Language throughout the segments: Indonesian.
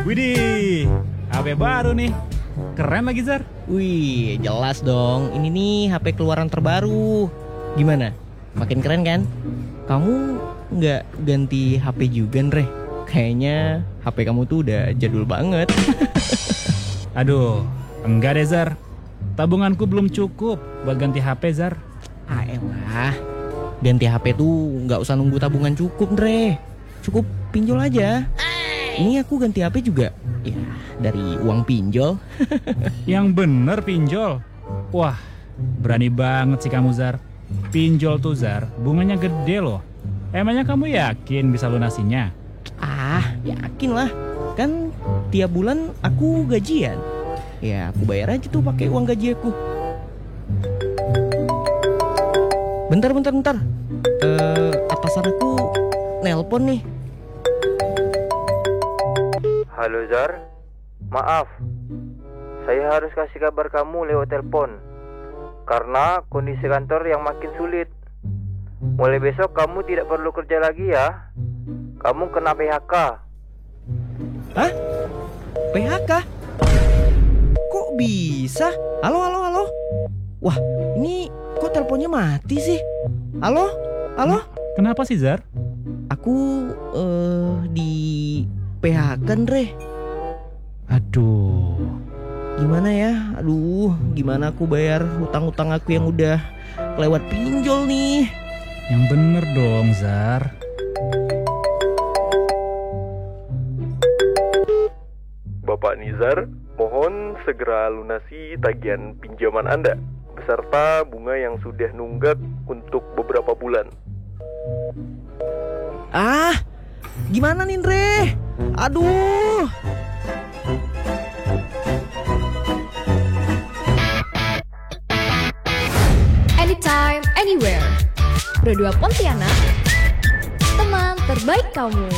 Widih, HP baru nih. Keren lagi, Zar. Wih, jelas dong. Ini nih HP keluaran terbaru. Gimana? Makin keren kan? Kamu nggak ganti HP juga, Ndre? Kayaknya HP kamu tuh udah jadul banget. Aduh, enggak deh, Zar. Tabunganku belum cukup buat ganti HP, Zar. Ah elah, ganti HP tuh nggak usah nunggu tabungan cukup, Ndre. Cukup pinjol aja. Ini aku ganti HP juga, ya dari uang pinjol. Yang bener pinjol. Wah, berani banget sih kamu, Zar. Pinjol tuh, Zar, bunganya gede loh. Emangnya kamu yakin bisa lunasinya? Ah, yakin lah. Kan tiap bulan aku gajian. Ya aku bayar aja tuh pakai uang gaji aku. Bentar. Atasan aku nelpon nih. Halo Zar, maaf, saya harus kasih kabar kamu lewat telepon karena kondisi kantor yang makin sulit. Mulai besok kamu tidak perlu kerja lagi ya. Kamu kena PHK. Hah? PHK? Kok bisa? Halo? Wah, ini kok teleponnya mati sih? Halo? Kenapa sih, Zar? Aku di PHK, Ndre. Aduh. Gimana ya? Gimana aku bayar hutang-hutang aku yang udah lewat pinjol nih? Yang bener dong, Zar. Bapak Nizar, mohon segera lunasi tagihan pinjaman Anda beserta bunga yang sudah nunggak untuk beberapa bulan. Ah, gimana nih, Ndre? Aduh. Anytime, anywhere. Pro2 Pontianak, teman terbaik kamu.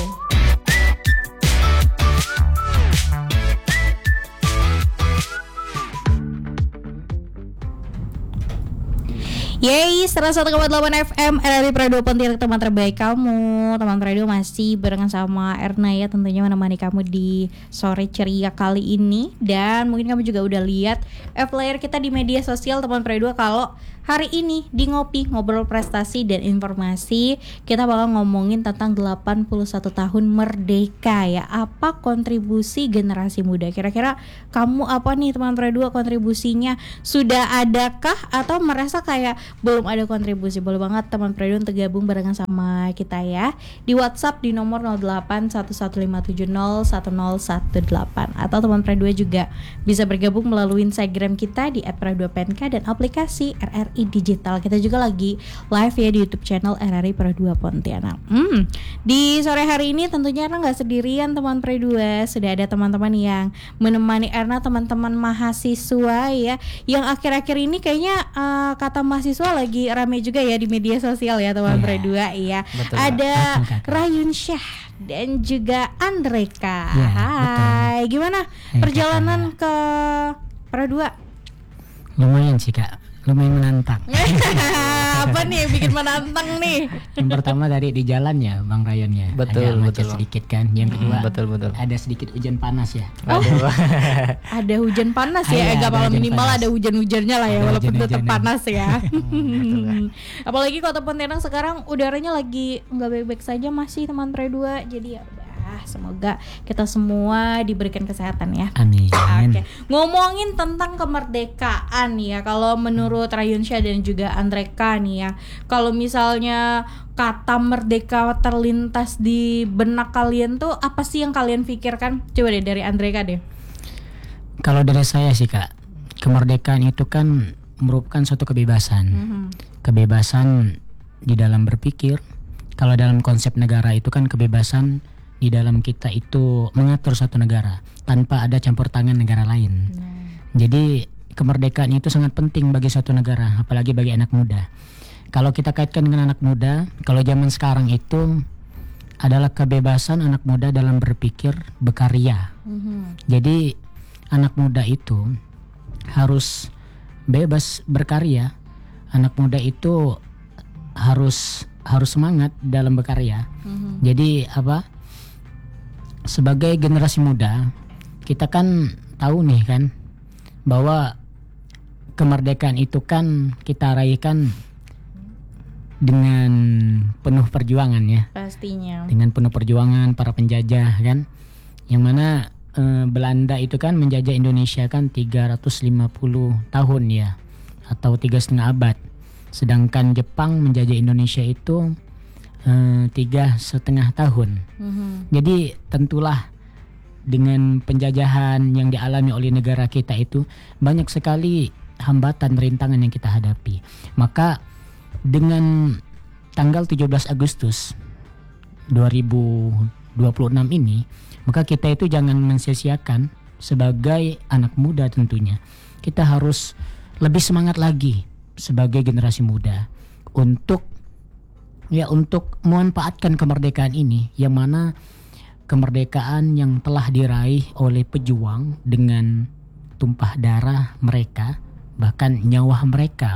Yeay, 101,8 FM RRI Pro2 Pontianak, teman terbaik kamu. Teman Pro2 masih barengan sama Erna ya, tentunya menemani kamu di sore ceria kali ini. Dan mungkin kamu juga udah lihat flyer kita di media sosial teman Pro2 kalau hari ini di Ngopi Ngobrol Prestasi dan Informasi kita bakal ngomongin tentang 81 tahun merdeka ya. Apa kontribusi generasi muda? Kira-kira kamu apa nih teman Pro2 kontribusinya? Sudah adakah atau merasa kayak belum ada kontribusi? Boleh banget teman Pro2 untuk gabung barengan sama kita ya di WhatsApp di nomor 081157010118 atau teman Pro2 juga bisa bergabung melalui Instagram kita di @pro2pnk dan aplikasi RRI Digital. Kita juga lagi live ya di YouTube channel RRI Pro2 Pontianak. Di sore hari ini tentunya Erna nggak sendirian teman Pro2, sudah ada teman-teman yang menemani Erna, teman-teman mahasiswa ya, yang akhir-akhir ini kayaknya kata mahasiswa lagi rame juga ya di media sosial ya teman Pro2 ya. Betul, ada betul, Rayun Syah dan juga Andreka. Ya, Hai, gimana perjalanan ke Pro2? Lumayan sih Kak, lumayan menantang. Apa nih yang bikin menantang nih? Yang pertama dari di jalan ya Bang Rayon ya, Betul, agak macet betul. sedikit kan. Yang kedua betul. ada sedikit hujan panas ya. Ada hujan panas ya, Iya, agak ada malam hujan minimal panas. ada hujan-hujannya lah ya, Ada walaupun tetap hujan-hujanan. panas ya. Apalagi Kota Pontianak sekarang udaranya lagi nggak baik-baik saja masih teman Pro2, jadi ya udah semoga kita semua diberikan kesehatan ya. Amin. Oke, ngomongin tentang kemerdekaan ya, kalau menurut Rayun Syah dan juga Andreka nih ya, kalau misalnya kata merdeka terlintas di benak kalian tuh apa sih yang kalian pikirkan? Coba deh dari Andreka deh. Kalau dari saya sih Kak, kemerdekaan itu kan merupakan suatu kebebasan. Kebebasan di dalam berpikir. Kalau dalam konsep negara itu kan kebebasan di dalam kita itu mengatur suatu negara tanpa ada campur tangan negara lain. Jadi kemerdekaan itu sangat penting bagi suatu negara, apalagi bagi anak muda. Kalau kita kaitkan dengan anak muda, kalau zaman sekarang itu adalah kebebasan anak muda dalam berpikir, berkarya. Jadi anak muda itu harus bebas berkarya. Anak muda itu harus semangat dalam berkarya. Jadi sebagai generasi muda kita kan tahu nih kan bahwa kemerdekaan itu kan kita raihkan dengan penuh perjuangan ya. Pastinya. Dengan penuh perjuangan para penjajah kan, yang mana Belanda itu kan menjajah Indonesia kan 350 tahun ya, atau 3,5 abad. Sedangkan Jepang menjajah Indonesia itu 3,5 tahun. Jadi tentulah dengan penjajahan yang dialami oleh negara kita itu banyak sekali hambatan, rintangan yang kita hadapi. Maka dengan tanggal 17 Agustus 2026 ini, maka kita itu jangan mensia-siakan sebagai anak muda tentunya. Kita harus lebih semangat lagi sebagai generasi muda untuk memanfaatkan kemerdekaan ini, yang mana kemerdekaan yang telah diraih oleh pejuang dengan tumpah darah mereka, bahkan nyawa mereka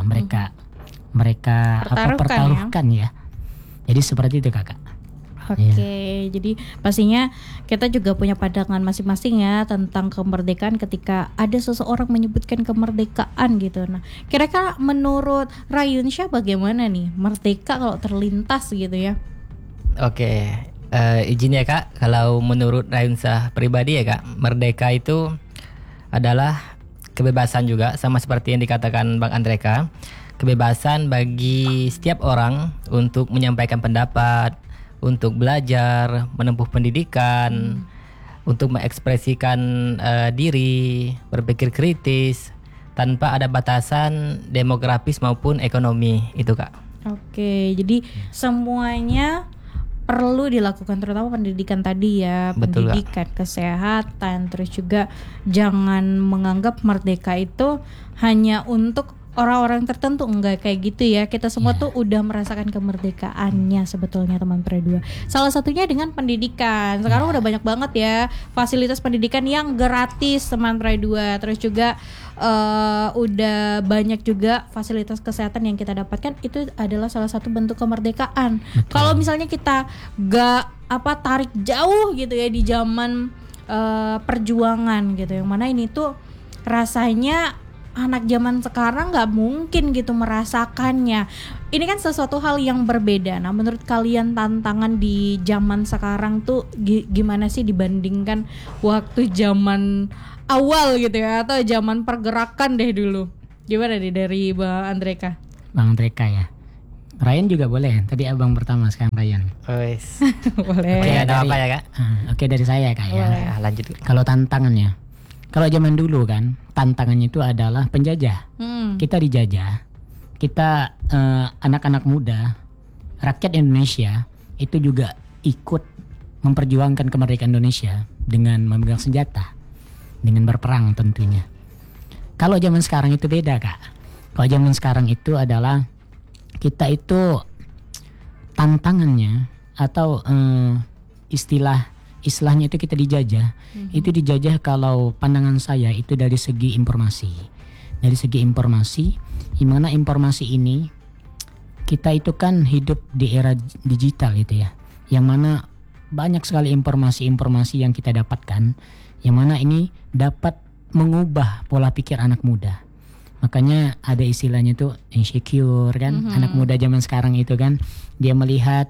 pertaruhkan ya. Jadi seperti itu kakak. Oke, jadi pastinya kita juga punya pandangan masing-masing ya tentang kemerdekaan ketika ada seseorang menyebutkan kemerdekaan gitu. Nah, kira-kira menurut Rayunsyah bagaimana nih merdeka kalau terlintas gitu ya? Oke, izin ya kak, kalau menurut Rayunsyah pribadi ya kak, merdeka itu adalah kebebasan juga, sama seperti yang dikatakan Bang Andreka. Kebebasan bagi setiap orang untuk menyampaikan pendapat, untuk belajar, menempuh pendidikan, untuk mengekspresikan diri, berpikir kritis, tanpa ada batasan demografis maupun ekonomi, itu kak. Oke, jadi semuanya perlu dilakukan, terutama pendidikan tadi ya. Betul, pendidikan, kesehatan, terus juga jangan menganggap merdeka itu hanya untuk orang-orang tertentu, enggak kayak gitu ya. Kita semua tuh udah merasakan kemerdekaannya sebetulnya teman Pre2. Salah satunya dengan pendidikan. Sekarang udah banyak banget ya fasilitas pendidikan yang gratis teman Pre2. Terus juga udah banyak juga fasilitas kesehatan yang kita dapatkan. Itu adalah salah satu bentuk kemerdekaan. Kalau misalnya kita tarik jauh gitu ya di zaman perjuangan gitu, yang mana ini tuh rasanya anak zaman sekarang nggak mungkin gitu merasakannya. Ini kan sesuatu hal yang berbeda. Nah, menurut kalian tantangan di zaman sekarang tuh gimana sih dibandingkan waktu zaman awal gitu ya, atau zaman pergerakan deh dulu? Gimana nih dari Bang Andreka? Bang Andreka ya. Ryan juga boleh. Tadi abang pertama, sekarang Ryan. Boleh. Oke, ada apa ya kak? Oke, dari saya kak ya. Ya, lanjut. Kalau tantangannya, kalau zaman dulu kan tantangannya itu adalah penjajah. Kita dijajah. Kita anak-anak muda, rakyat Indonesia itu juga ikut memperjuangkan kemerdekaan Indonesia dengan memegang senjata, dengan berperang tentunya. Kalau zaman sekarang itu beda kak. Kalau zaman sekarang itu adalah kita itu tantangannya atau istilahnya itu kita dijajah. Itu dijajah kalau pandangan saya itu dari segi informasi. Dari segi informasi, di mana informasi ini kita itu kan hidup di era digital itu ya. Yang mana banyak sekali informasi-informasi yang kita dapatkan, yang mana ini dapat mengubah pola pikir anak muda. Makanya ada istilahnya tuh insecure kan. Anak muda zaman sekarang itu kan dia melihat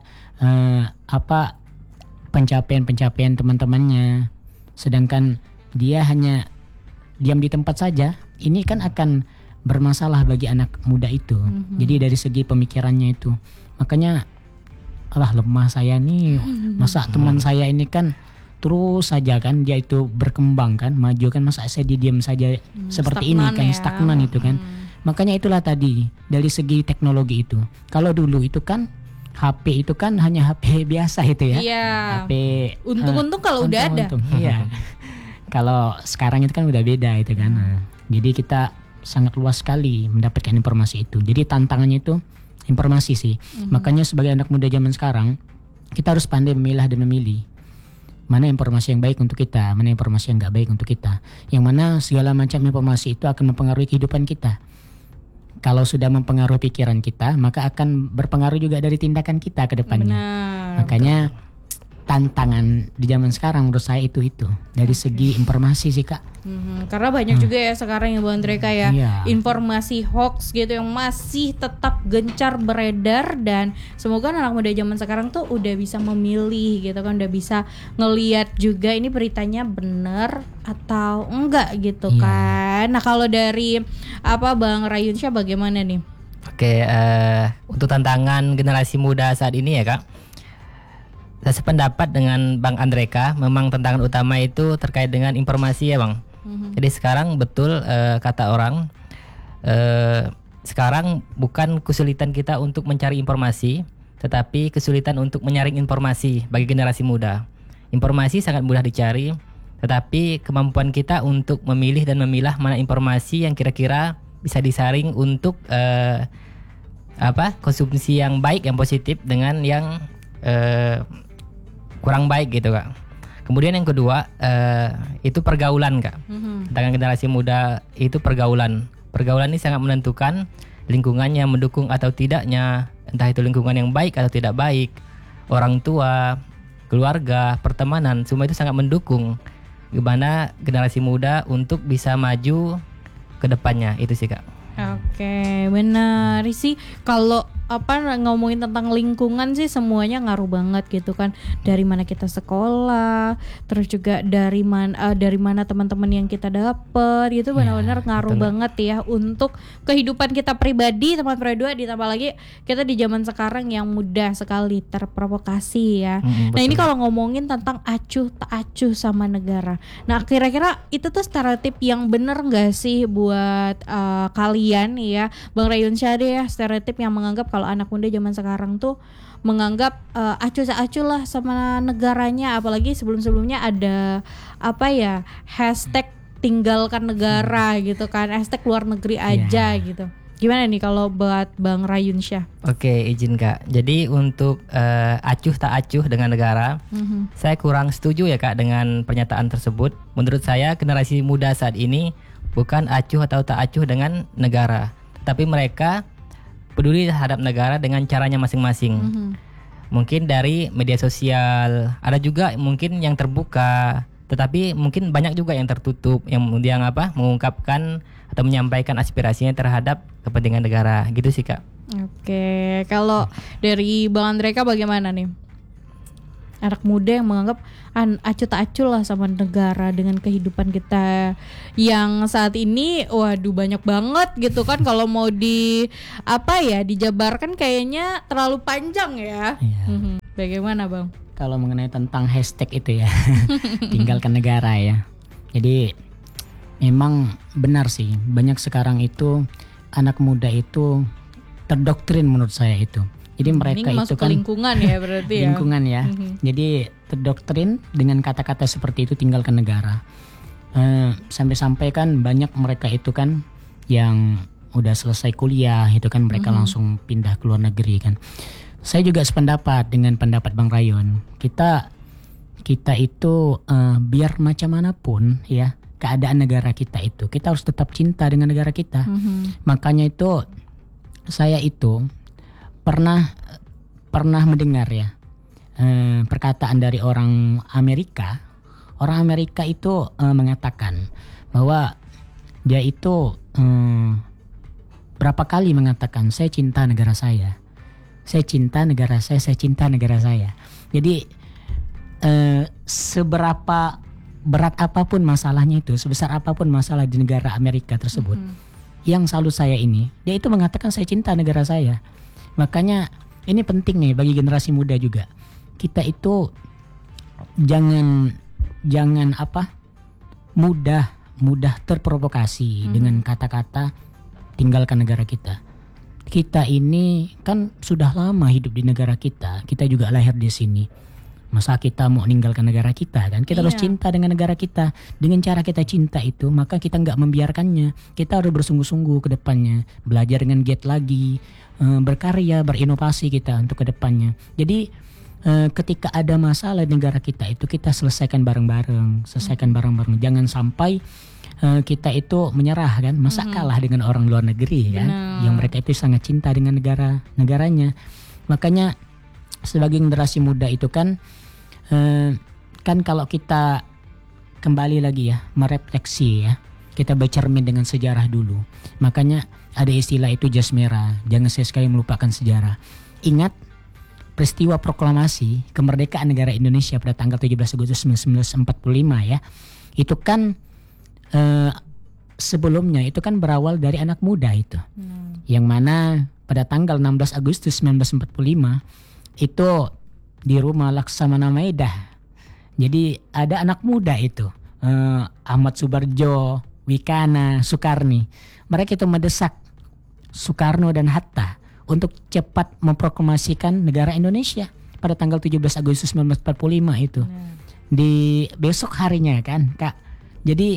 pencapaian teman-temannya, sedangkan dia hanya diam di tempat saja. Ini kan akan bermasalah bagi anak muda itu. Jadi dari segi pemikirannya itu, makanya lemah saya nih, masa teman saya ini kan terus saja kan dia itu berkembang kan, maju kan, masa saya diam saja seperti ini kan, stagnan itu kan. Makanya itulah tadi dari segi teknologi itu. Kalau dulu itu kan HP itu kan hanya HP biasa itu ya. Iya. HP untung kalau udah ada. Iya. Kalau sekarang itu kan udah beda itu kan. Jadi kita sangat luas sekali mendapatkan informasi itu. Jadi tantangannya itu informasi sih. Makanya sebagai anak muda zaman sekarang kita harus pandai memilah dan memilih mana informasi yang baik untuk kita, mana informasi yang nggak baik untuk kita. Yang mana segala macam informasi itu akan mempengaruhi kehidupan kita. Kalau sudah mempengaruhi pikiran kita, maka akan berpengaruh juga dari tindakan kita ke depannya. Makanya tantangan di zaman sekarang menurut saya itu dari segi informasi sih Kak. Karena banyak juga ya sekarang yang Bang Andreka ya, Iya. informasi hoax gitu yang masih tetap gencar beredar, dan semoga anak muda zaman sekarang tuh udah bisa memilih gitu kan, udah bisa ngelihat juga ini beritanya benar atau enggak gitu Iya. kan. Nah kalau dari Bang Rayunsyah bagaimana nih? Oke, untuk tantangan generasi muda saat ini ya Kak, saya sependapat dengan Bang Andreka. Memang tantangan utama itu terkait dengan informasi ya Bang. Jadi sekarang betul kata orang, sekarang bukan kesulitan kita untuk mencari informasi, tetapi kesulitan untuk menyaring informasi bagi generasi muda. Informasi sangat mudah dicari, tetapi kemampuan kita untuk memilih dan memilah mana informasi yang kira-kira bisa disaring untuk konsumsi yang baik, yang positif, dengan yang kurang baik gitu Kak. Kemudian yang kedua itu pergaulan Kak. Tantangan generasi muda itu pergaulan. Pergaulan ini sangat menentukan lingkungan yang mendukung atau tidaknya, entah itu lingkungan yang baik atau tidak baik, orang tua, keluarga, pertemanan, semua itu sangat mendukung gimana generasi muda untuk bisa maju ke depannya. Itu sih Kak. Oke, benar sih. Kalau ngomongin tentang lingkungan sih semuanya ngaruh banget gitu kan. Dari mana kita sekolah, terus juga dari mana teman-teman yang kita dapet gitu, benar-benar ngaruh betul. banget ya untuk kehidupan kita pribadi, teman berdua. Ditambah lagi kita di zaman sekarang yang mudah sekali terprovokasi ya. Nah ini kalau ngomongin tentang acuh tak acuh sama negara, nah kira-kira itu tuh stereotip yang bener nggak sih buat kalian ya, Bang Rayunsyah deh ya, stereotip yang menganggap kalau anak muda zaman sekarang tuh menganggap acuh tak acuh lah sama negaranya, apalagi sebelum-sebelumnya ada hashtag tinggalkan negara gitu kan, hashtag luar negeri aja gitu. Gimana nih kalau buat Bang Rayunsyah? Oke, izin Kak. Jadi untuk acuh tak acuh dengan negara, saya kurang setuju ya Kak dengan pernyataan tersebut. Menurut saya generasi muda saat ini bukan acuh atau tak acuh dengan negara, tapi mereka peduli terhadap negara dengan caranya masing-masing. Mungkin dari media sosial, ada juga mungkin yang terbuka, tetapi mungkin banyak juga yang tertutup, yang mengungkapkan atau menyampaikan aspirasinya terhadap kepentingan negara, gitu sih Kak. Oke, kalau dari Bang Andreka bagaimana nih? Anak muda yang menganggap acuh tak acuh lah sama negara dengan kehidupan kita yang saat ini, waduh banyak banget gitu kan. Kalau mau dijabarkan kayaknya terlalu panjang ya. Bagaimana Bang? Kalau mengenai tentang hashtag itu ya, tinggalkan negara ya. Jadi memang benar sih, banyak sekarang itu anak muda itu terdoktrin menurut saya itu. Jadi mereka ini itu masuk kan ke lingkungan ya berarti ya. Lingkungan ya. Jadi terdoktrin dengan kata-kata seperti itu, tinggalkan negara. Sampai-sampai kan banyak mereka itu kan yang udah selesai kuliah itu kan mereka langsung pindah ke luar negeri kan. Saya juga sependapat dengan pendapat Bang Rayon. Kita itu biar macam manapun ya keadaan negara kita itu, kita harus tetap cinta dengan negara kita. Makanya itu saya itu pernah mendengar ya perkataan dari orang Amerika. Orang Amerika itu mengatakan bahwa dia itu berapa kali mengatakan saya cinta negara saya. Saya cinta negara saya, saya cinta negara saya. Jadi seberapa berat apapun masalahnya itu, sebesar apapun masalah di negara Amerika tersebut, yang salut saya ini, dia itu mengatakan saya cinta negara saya. Makanya ini penting nih bagi generasi muda juga. Kita itu jangan mudah terprovokasi dengan kata-kata tinggalkan negara kita. Kita ini kan sudah lama hidup di negara kita. Kita juga lahir di sini. Masa kita mau meninggalkan negara kita kan? Kita harus cinta dengan negara kita. Dengan cara kita cinta itu, maka kita nggak membiarkannya. Kita harus bersungguh-sungguh ke depannya, belajar dengan giat lagi, berkarya, berinovasi kita untuk ke depannya. Jadi ketika ada masalah di negara kita itu, kita selesaikan bareng-bareng. Jangan sampai kita itu menyerah kan, masa kalah dengan orang luar negeri kan, yang mereka itu sangat cinta dengan negaranya. Makanya sebagai generasi muda itu kan Kan kalau kita kembali lagi ya merefleksi ya, kita bercermin dengan sejarah dulu. Makanya ada istilah itu jas merah, jangan sekali melupakan sejarah. Ingat peristiwa proklamasi kemerdekaan negara Indonesia pada tanggal 17 Agustus 1945 ya. Itu kan sebelumnya itu kan berawal dari anak muda itu. Yang mana pada tanggal 16 Agustus 1945 itu di rumah Laksamana Maeda. Jadi ada anak muda itu, Ahmad Subarjo, Wikana, Soekarni. Mereka itu mendesak Soekarno dan Hatta untuk cepat memproklamasikan negara Indonesia pada tanggal 17 Agustus 1945 itu. Di besok harinya kan, Kak. Jadi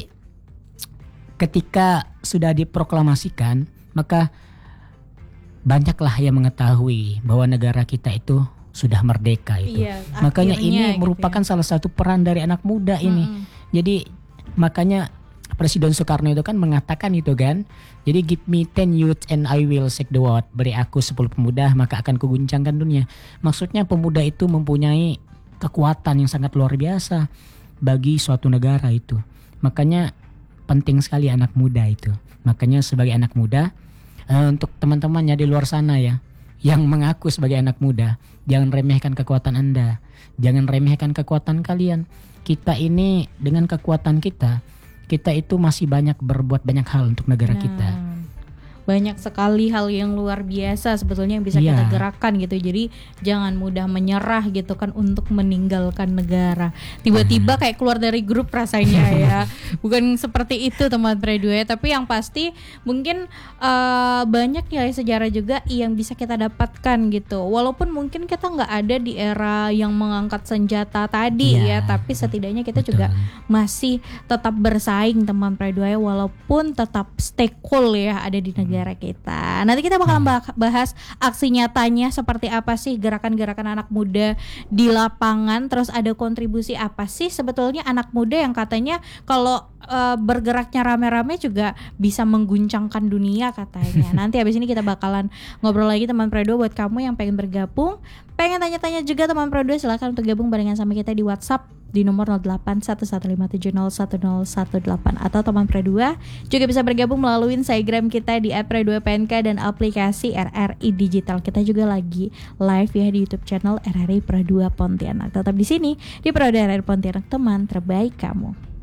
ketika sudah diproklamasikan, maka banyaklah yang mengetahui bahwa negara kita itu sudah merdeka itu. Iya, Makanya akhirnya ini merupakan salah satu peran dari anak muda ini. Jadi makanya Presiden Soekarno itu kan mengatakan itu kan. Jadi give me 10 youth and I will shake the world. Beri aku 10 pemuda maka akan kuguncangkan dunia. Maksudnya pemuda itu mempunyai kekuatan yang sangat luar biasa bagi suatu negara itu. Makanya penting sekali anak muda itu. Makanya sebagai anak muda, untuk teman-temannya di luar sana ya, yang mengaku sebagai anak muda, jangan remehkan kekuatan Anda, jangan remehkan kekuatan kalian. Kita ini dengan kekuatan kita itu masih banyak berbuat banyak hal untuk negara kita. Banyak sekali hal yang luar biasa sebetulnya yang bisa kita gerakan gitu. Jadi jangan mudah menyerah gitu kan untuk meninggalkan negara. Tiba-tiba kayak keluar dari grup rasanya ya. Bukan seperti itu teman Predu ya. Tapi yang pasti mungkin banyak nilai sejarah juga yang bisa kita dapatkan gitu. Walaupun mungkin kita nggak ada di era yang mengangkat senjata tadi ya. Tapi setidaknya kita juga masih tetap bersaing teman Predu ya. Walaupun tetap stay cool ya ada di negara kita. Nanti kita bakalan bahas aksi nyatanya seperti apa sih gerakan-gerakan anak muda di lapangan. Terus ada kontribusi apa sih sebetulnya anak muda yang katanya kalau bergeraknya rame-rame juga bisa mengguncangkan dunia katanya. Nanti habis ini kita bakalan ngobrol lagi teman Predo. Buat kamu yang pengen bergabung, pengen tanya-tanya juga teman Predo, silahkan untuk gabung barengan sama kita di WhatsApp di nomor 081157010118 atau teman Pre2 juga bisa bergabung melalui Instagram kita di @pre2pnk dan aplikasi RRI Digital. Kita juga lagi live ya di YouTube channel RRI Pre2 Pontianak. Tetap di sini di Pre2 RRI Pontianak, teman terbaik kamu.